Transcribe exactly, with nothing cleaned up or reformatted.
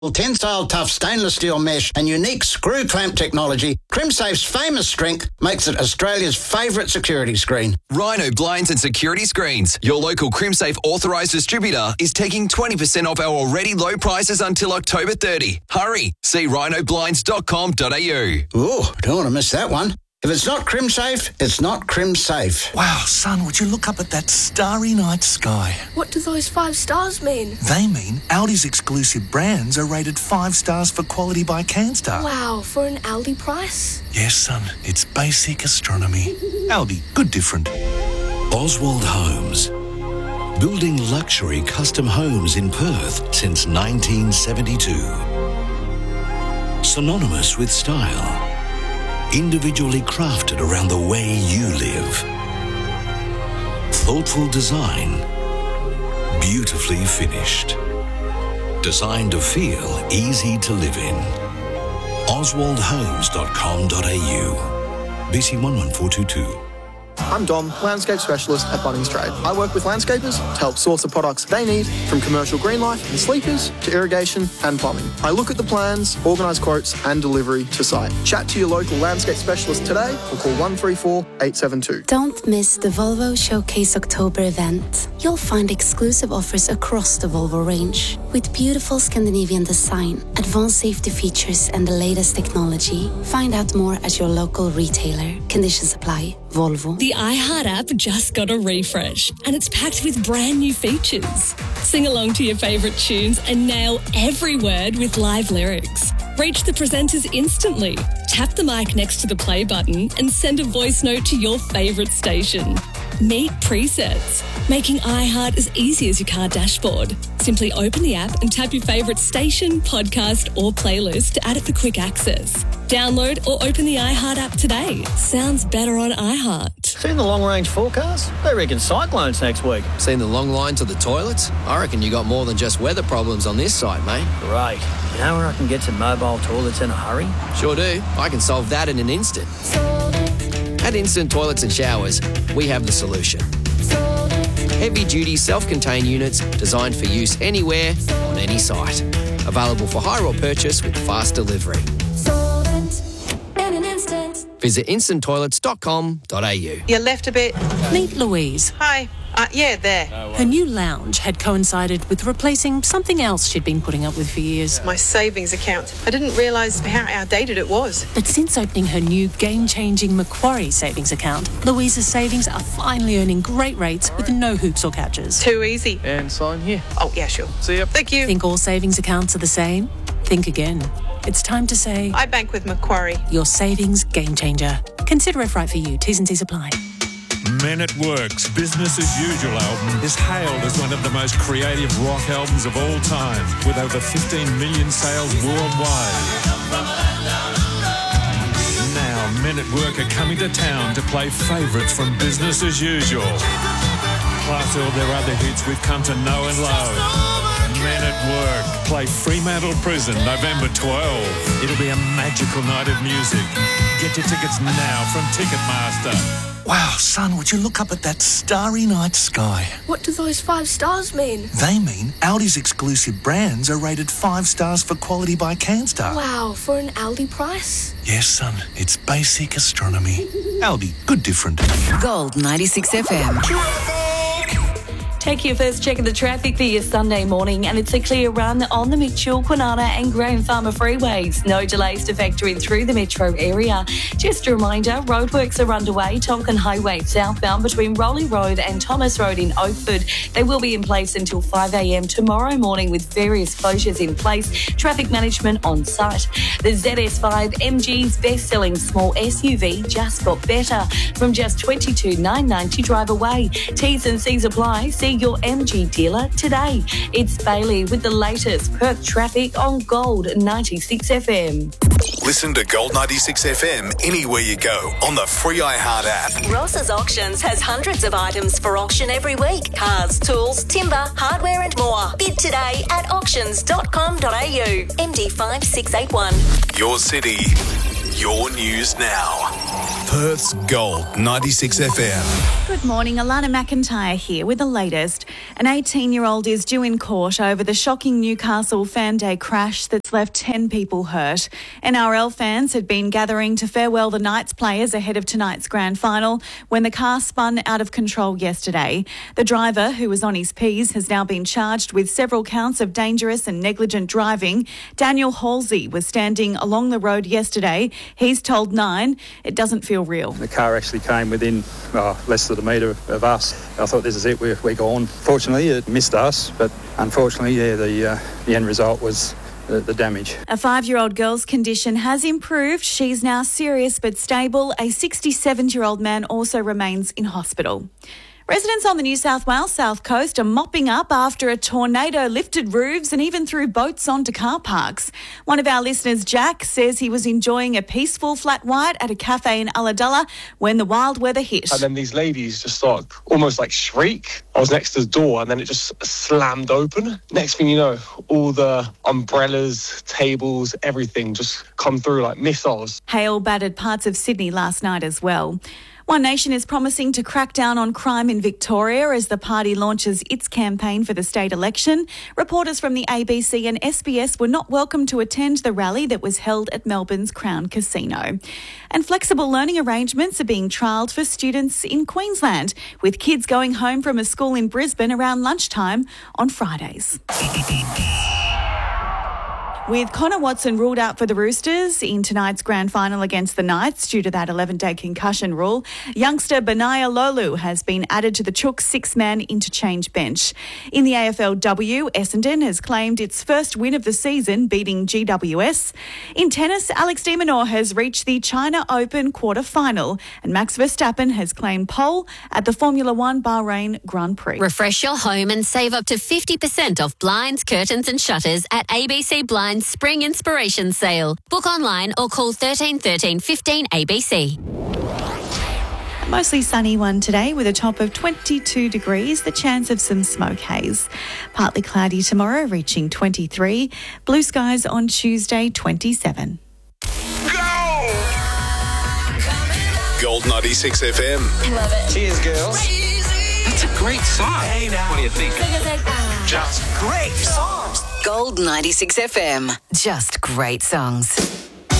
Tensile tough stainless steel mesh and unique screw clamp technology, CrimSafe's famous strength makes it Australia's favourite security screen. Rhino Blinds and Security Screens. Your local CrimSafe authorised distributor is taking twenty percent off our already low prices until October thirtieth. Hurry! See rhino blinds dot com dot a u. Ooh, don't want to miss that one. If it's not CrimSafe, it's not CrimSafe. Wow, son, would you look up at that starry night sky? What do those five stars mean? They mean Audi's exclusive brands are rated five stars for quality by CanStar. Wow, for an Aldi price? Yes, son, it's basic astronomy. Aldi, good different. Oswald Homes. Building luxury custom homes in Perth since nineteen seventy-two. Synonymous with style. Individually crafted around the way you live. Thoughtful design. Beautifully finished. Designed to feel easy to live in. oswald homes dot com dot a u. B C one one four two two. I'm Dom, landscape specialist at Bunnings Trade. I work with landscapers to help source the products they need, from commercial green life and sleepers to irrigation and plumbing. I look at the plans, organise quotes and delivery to site. Chat to your local landscape specialist today or call one three four eight seven two. Don't miss the Volvo Showcase October event. You'll find exclusive offers across the Volvo range with beautiful Scandinavian design, advanced safety features and the latest technology. Find out more at your local retailer. Conditions apply. Volvo. The iHeart app just got a refresh and it's packed with brand new features. Sing along to your favourite tunes and nail every word with live lyrics. Reach the presenters instantly. Tap the mic next to the play button and send a voice note to your favourite station. Meet presets, making iHeart as easy as your car dashboard. Simply open the app and tap your favourite station, podcast or playlist to add it for quick access. Download or open the iHeart app today. Sounds better on iHeart. Seen the long-range forecast? They reckon cyclones next week. Seen the long line to the toilets? I reckon you got more than just weather problems on this site, mate. Great. You know where I can get some mobile toilets in a hurry? Sure do. I can solve that in an instant. At Instant Toilets and Showers, we have the solution. Heavy-duty self-contained units designed for use anywhere, on any site. Available for hire or purchase with fast delivery. Visit instant toilets dot com dot a u. You left a bit. Meet Louise. Hi. Uh, yeah, there. Her new lounge had coincided with replacing something else she'd been putting up with for years. My savings account. I didn't realise how outdated it was. But since opening her new game-changing Macquarie savings account, Louise's savings are finally earning great rates with no hoops or catches. Too easy. And sign here. Oh, yeah, sure. See ya. Thank you. Think all savings accounts are the same? Think again. It's time to say... I bank with Macquarie. Your savings game changer. Consider if right for you. T's and C's apply. Men at Work's Business as Usual album is hailed as one of the most creative rock albums of all time, with over fifteen million sales worldwide. Now, Men at Work are coming to town to play favourites from Business as Usual, plus all their other hits we've come to know and love. Men at Work play Fremantle Prison November twelfth. It'll be a magical night of music. Get your tickets now from Ticketmaster. Wow, son, would you look up at that starry night sky? What do those five stars mean? They mean Audi's exclusive brands are rated five stars for quality by CanStar. Wow, for an Aldi price? Yes, son, it's basic astronomy. Aldi, good different. Gold ninety-six F M. Take your first check of the traffic for your Sunday morning, and it's a clear run on the Mitchell, Kwinana and Graham Farmer freeways. No delays to factor in through the metro area. Just a reminder, roadworks are underway. Tonkin Highway southbound between Rowley Road and Thomas Road in Oakford. They will be in place until five a m tomorrow morning with various closures in place. Traffic management on site. The Z S five, M G's best-selling small S U V, just got better. From just twenty-two thousand nine hundred ninety drive away. T's and C's apply. See your M G dealer today. It's Bailey with the latest Perth traffic on Gold ninety-six F M. Listen to Gold ninety-six F M anywhere you go on the free iHeart app. Ross's Auctions has hundreds of items for auction every week. Cars, tools, timber, hardware and more. Bid today at auctions dot com dot a u. M D five six eight one. Your city, your news now. Perth's Gold ninety-six F M. Good morning, Alana McIntyre here with the latest. An eighteen-year-old is due in court over the shocking Newcastle Fan Day crash that's left ten people hurt. N R L fans had been gathering to farewell the Knights players ahead of tonight's grand final when the car spun out of control yesterday. The driver, who was on his P's, has now been charged with several counts of dangerous and negligent driving. Daniel Halsey was standing along the road yesterday. He's told Nine it doesn't feel real. The car actually came within uh, less than a metre of us. I thought, this is it, we're, we're gone. Fortunately, it missed us, but unfortunately, yeah, the, uh, the end result was the, the damage. A five-year-old girl's condition has improved. She's now serious but stable. A sixty-seven-year-old man also remains in hospital. Residents on the New South Wales South Coast are mopping up after a tornado lifted roofs and even threw boats onto car parks. One of our listeners, Jack, says he was enjoying a peaceful flat white at a cafe in Ulladulla when the wild weather hit. And then these ladies just start almost like shriek. I was next to the door and then it just slammed open. Next thing you know, all the umbrellas, tables, everything just come through like missiles. Hail battered parts of Sydney last night as well. One Nation is promising to crack down on crime in Victoria as the party launches its campaign for the state election. Reporters from the A B C and S B S were not welcome to attend the rally that was held at Melbourne's Crown Casino. And flexible learning arrangements are being trialled for students in Queensland, with kids going home from a school in Brisbane around lunchtime on Fridays. With Connor Watson ruled out for the Roosters in tonight's grand final against the Knights due to that eleven-day concussion rule, youngster Benaya Lolu has been added to the Chooks six-man interchange bench. In the A F L W, Essendon has claimed its first win of the season, beating G W S. In tennis, Alex de Minaur has reached the China Open quarter-final, and Max Verstappen has claimed pole at the Formula One Bahrain Grand Prix. Refresh your home and save up to fifty percent off blinds, curtains and shutters at A B C Blinds Spring Inspiration Sale. Book online or call thirteen thirteen fifteen A B C. Mostly sunny one today with a top of twenty-two degrees, the chance of some smoke haze. Partly cloudy tomorrow, reaching twenty-three. Blue skies on Tuesday, twenty-seven. Gold ninety-six F M. Love it. Cheers, girls. That's a great song. Hey, now. What do you think? Just great songs. Gold ninety-six F M. Just great songs.